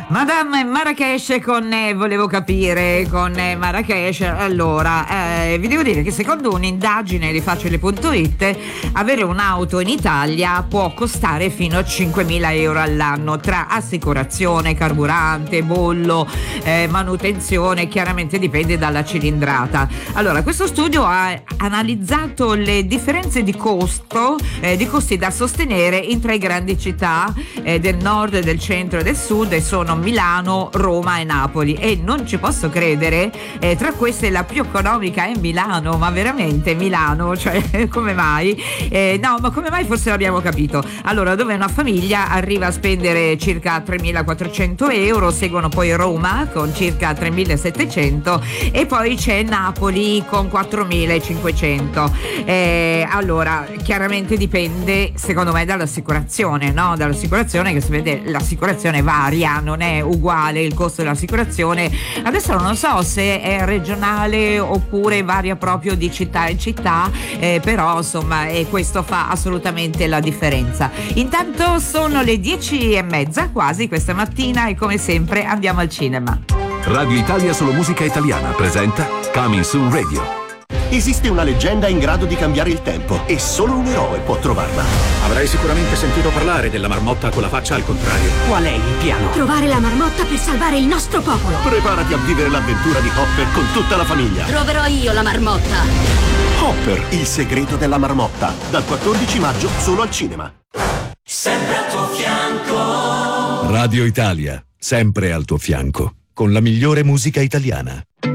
Madame Marrakesh volevo capire, con Marrakesh, allora, vi devo dire che secondo un'indagine di Facile.it avere un'auto in Italia può costare fino a 5.000 euro all'anno tra assicurazione, carburante, bollo, manutenzione, chiaramente dipende dalla cilindrata. Allora, questo studio ha analizzato le differenze di costi da sostenere in tre grandi città del nord, del centro e del sud, e sono Milano, Roma e Napoli, e non ci posso credere, tra queste la più economica è Milano, ma veramente Milano, cioè come mai? No, ma come mai forse l'abbiamo capito. Allora, dove una famiglia arriva a spendere circa 3.400 euro, seguono poi Roma con circa 3.700 e poi c'è Napoli con 4.500. Allora, chiaramente dipende secondo me dall'assicurazione, no? Dall'assicurazione, che si vede, l'assicurazione varia, non è uguale il costo dell'assicurazione. Adesso non so se è regionale oppure varia proprio di città in città, però insomma questo fa assolutamente la differenza. Intanto sono le 10:30 quasi questa mattina e come sempre andiamo al cinema. Radio Italia Solo Musica Italiana presenta Coming Soon Radio. Esiste una leggenda in grado di cambiare il tempo e solo un eroe può trovarla. Avrai sicuramente sentito parlare della marmotta con la faccia al contrario. Qual è il piano? Trovare la marmotta per salvare il nostro popolo. Preparati a vivere l'avventura di Hopper con tutta la famiglia. Troverò io la marmotta. Hopper, il segreto della marmotta. Dal 14 maggio solo al cinema. Sempre al tuo fianco. Radio Italia, sempre al tuo fianco, con la migliore musica italiana.